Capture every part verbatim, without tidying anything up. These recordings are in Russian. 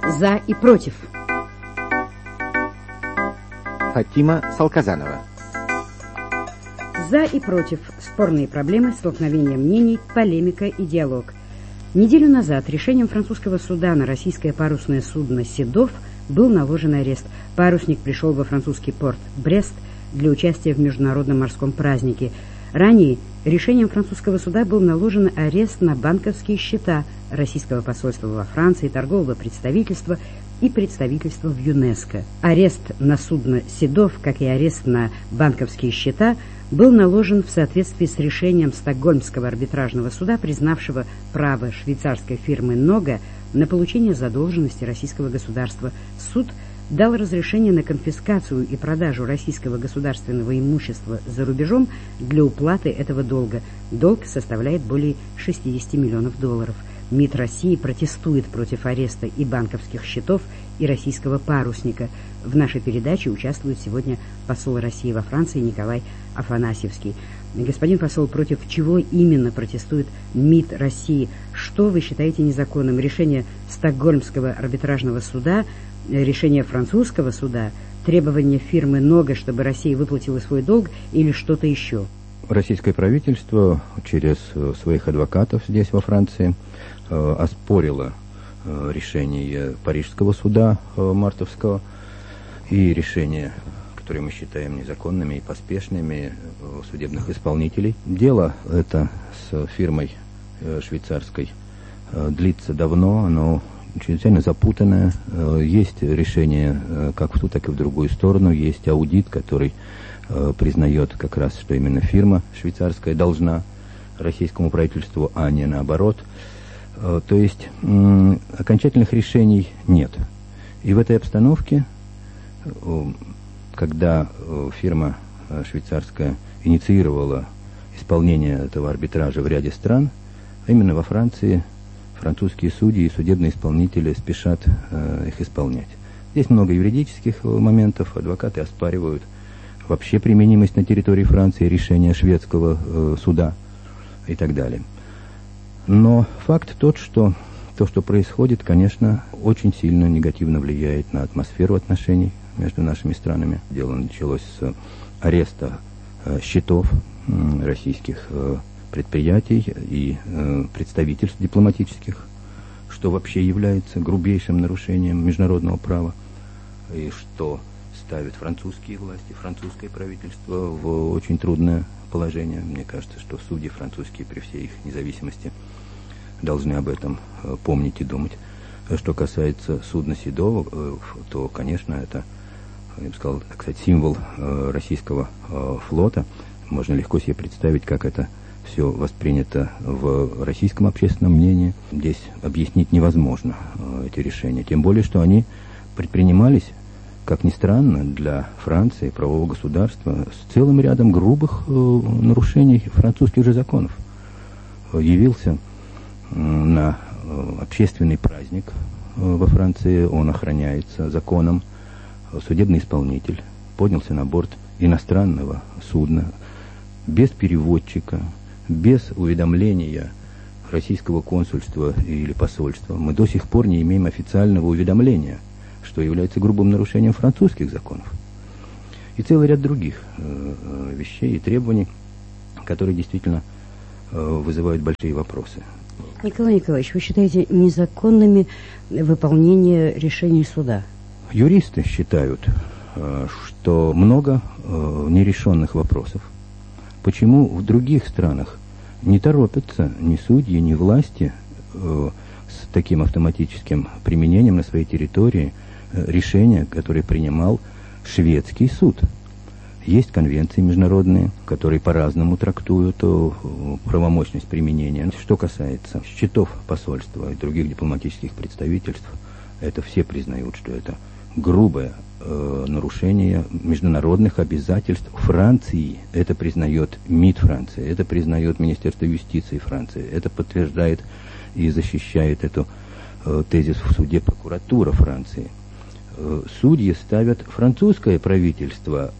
За и против. Фатима Салказанова. За и против. Спорные проблемы, столкновения мнений, полемика и диалог. Неделю назад решением французского суда на российское парусное судно «Седов» был наложен арест. Парусник пришел во французский порт Брест для участия в международном морском празднике. Ранее решением французского суда был наложен арест на банковские счета российского посольства во Франции, торгового представительства и представительства в ЮНЕСКО. Арест на судно «Седов», как и арест на банковские счета, был наложен в соответствии с решением Стокгольмского арбитражного суда, признавшего право швейцарской фирмы «Нога» на получение задолженности российского государства. Суд дал разрешение на конфискацию и продажу российского государственного имущества за рубежом для уплаты этого долга. Долг составляет более шестьдесят миллионов долларов. МИД России протестует против ареста и банковских счетов, и российского парусника. В нашей передаче участвует сегодня посол России во Франции Николай Афанасьевский. Господин посол, против чего именно протестует МИД России? Что вы считаете незаконным? Решение Стокгольмского арбитражного суда, решение французского суда, требование фирмы «Нога», чтобы Россия выплатила свой долг, или что-то еще? Российское правительство через своих адвокатов здесь, во Франции, оспорило решение Парижского суда мартовского и решение, которые мы считаем незаконными и поспешными, судебных исполнителей. Дело это с фирмой швейцарской длится давно, оно чрезвычайно запутанное. Есть решение как в ту, так и в другую сторону. Есть аудит, который признает как раз, что именно фирма швейцарская должна российскому правительству, а не наоборот. То есть окончательных решений нет. И в этой обстановке, когда фирма швейцарская инициировала исполнение этого арбитража в ряде стран, именно во Франции французские судьи и судебные исполнители спешат их исполнять. Здесь много юридических моментов, адвокаты оспаривают вообще применимость на территории Франции решения шведского суда и так далее. Но факт тот, что то, что происходит, конечно, очень сильно негативно влияет на атмосферу отношений между нашими странами. Дело началось с ареста э, счетов э, российских э, предприятий и э, представительств дипломатических, что вообще является грубейшим нарушением международного права, и что ставит французские власти, французское правительство в очень трудное положение. Мне кажется, что судьи французские при всей их независимости должны об этом э, помнить и думать. Что касается судна «Седова», э, то, конечно, это, я бы сказал, так сказать, символ э, российского э, флота. Можно легко себе представить, как это все воспринято в российском общественном мнении. Здесь объяснить невозможно э, эти решения. Тем более, что они предпринимались, как ни странно, для Франции, правового государства, с целым рядом грубых э, нарушений французских же законов. Э, явился э, на э, общественный праздник э, во Франции, он охраняется законом. Э, судебный исполнитель поднялся на борт иностранного судна без переводчика, без уведомления российского консульства или посольства. Мы до сих пор не имеем официального уведомления, что является грубым нарушением французских законов. И целый ряд других э, вещей и требований, которые действительно э, вызывают большие вопросы. Николай Николаевич, вы считаете незаконными выполнение решений суда? Юристы считают, э, что много э, нерешенных вопросов. Почему в других странах не торопятся ни судьи, ни власти э, с таким автоматическим применением на своей территории решения, которые принимал шведский суд? Есть конвенции международные, которые по-разному трактуют правомощность применения. Что касается счетов посольства и других дипломатических представительств, это все признают, что это грубое э, нарушение международных обязательств Франции. Это признает МИД Франции, это признает Министерство юстиции Франции, это подтверждает и защищает эту э, тезис в суде прокуратура Франции. Судьи ставят французское правительство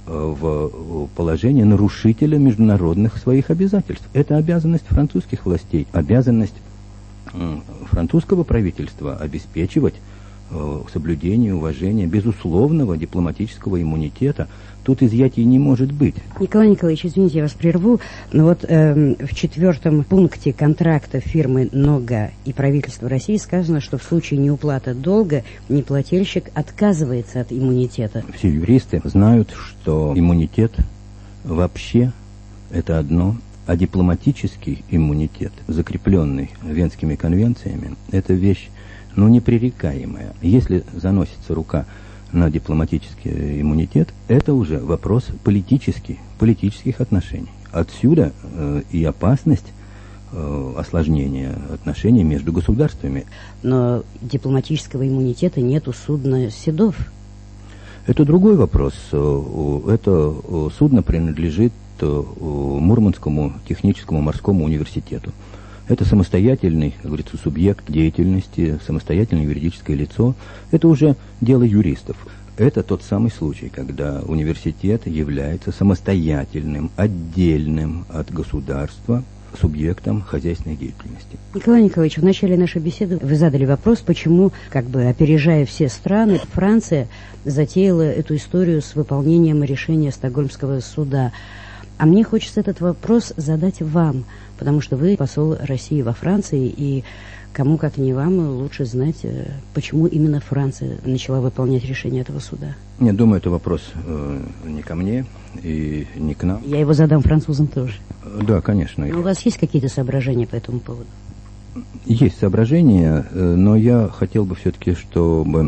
в положение нарушителя международных своих обязательств. Это обязанность французских властей, обязанность французского правительства обеспечивать соблюдения, уважения, безусловного дипломатического иммунитета. Тут изъятий не может быть. Николай Николаевич, извините, я вас прерву, но вот э, в четвертом пункте контракта фирмы «Нога» и правительства России сказано, что в случае неуплаты долга неплательщик отказывается от иммунитета. Все юристы знают, что иммунитет вообще это одно, а дипломатический иммунитет, закрепленный Венскими конвенциями, это вещь, ну, непререкаемая. Если заносится рука на дипломатический иммунитет, это уже вопрос политический, политических отношений. Отсюда э, и опасность э, осложнения отношений между государствами. Но дипломатического иммунитета нет у судна «Седов». Это другой вопрос. Это судно принадлежит Мурманскому техническому морскому университету. Это самостоятельный, как говорится, субъект деятельности, самостоятельное юридическое лицо. Это уже дело юристов. Это тот самый случай, когда университет является самостоятельным, отдельным от государства субъектом хозяйственной деятельности. Николай Николаевич, в начале нашей беседы вы задали вопрос, почему, как бы опережая все страны, Франция затеяла эту историю с выполнением решения Стокгольмского суда. А мне хочется этот вопрос задать вам, потому что вы посол России во Франции, и кому, как не вам, лучше знать, почему именно Франция начала выполнять решение этого суда. Я думаю, это вопрос э, не ко мне и не к нам. Я его задам французам тоже. Да, конечно. Но у вас есть какие-то соображения по этому поводу? Есть соображения, но я хотел бы все-таки, чтобы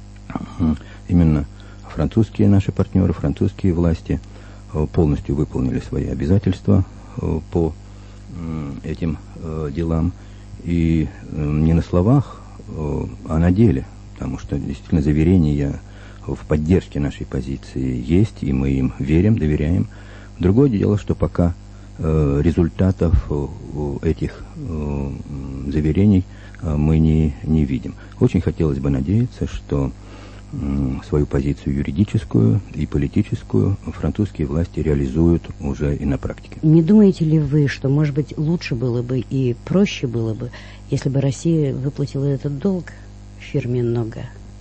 именно французские наши партнеры, французские власти полностью выполнили свои обязательства по этим делам. И не на словах, а на деле. Потому что действительно заверения в поддержке нашей позиции есть, и мы им верим, доверяем. Другое дело, что пока результатов этих заверений мы не, не видим. Очень хотелось бы надеяться, что свою позицию юридическую и политическую французские власти реализуют уже и на практике. Не думаете ли вы, что, может быть, лучше было бы и проще было бы, если бы Россия выплатила этот долг фирме «Нога»?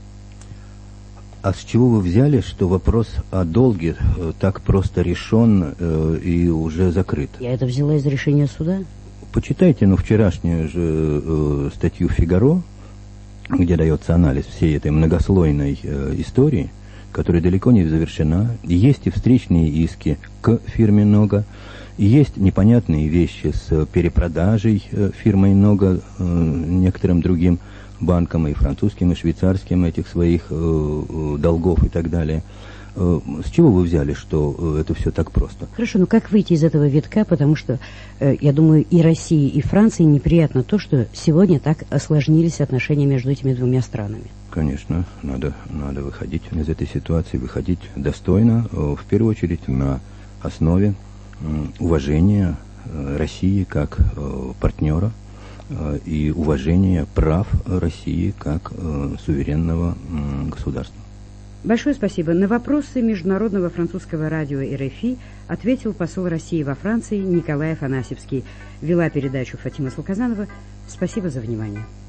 А с чего вы взяли, что вопрос о долге так просто решен э, и уже закрыт? Я это взяла из решения суда. Почитайте, ну, вчерашнюю же э, статью «Фигаро», где дается анализ всей этой многослойной э, истории, которая далеко не завершена. Есть и встречные иски к фирме «Нога», и есть непонятные вещи с перепродажей э, фирмой «Нога» э, некоторым другим банкам, и французским, и швейцарским, этих своих э, э, долгов и так далее. Э, с чего вы взяли, что э, это все так просто? Хорошо, но как выйти из этого витка, потому что, э, я думаю, и России, и Франции неприятно то, что сегодня так осложнились отношения между этими двумя странами. Конечно, надо, надо выходить из этой ситуации, выходить достойно, э, в первую очередь на основе э, уважения э, России как э, партнера, и уважение прав России как э, суверенного э, государства. Большое спасибо. На вопросы Международного французского радио эр эф и ответил посол России во Франции Николай Афанасьевский. Вела передачу Фатима Салказанова. Спасибо за внимание.